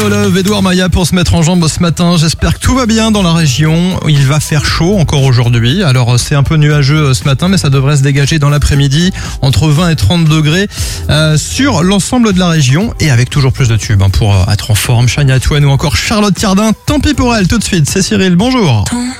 No Love, Edouard Maya pour se mettre en jambe ce matin. J'espère que tout va bien dans la région. Il va faire chaud encore aujourd'hui. Alors c'est un peu nuageux ce matin, mais ça devrait se dégager dans l'après-midi entre 20 et 30 degrés sur l'ensemble de la région. Et avec toujours plus de tubes pour être en forme. Shania Twain ou encore Charlotte Cardin. Tant pis pour elle, tout de suite. C'est Cyril, bonjour.